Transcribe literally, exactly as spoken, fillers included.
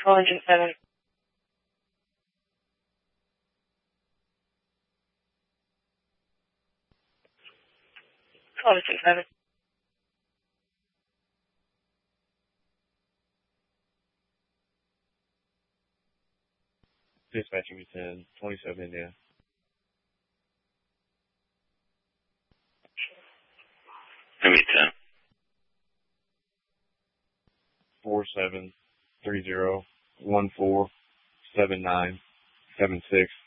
Call engine seven. Call engine seven. Dispatching me ten, twenty-seven India. Give me ten. Four seven three zero one four seven nine seven six.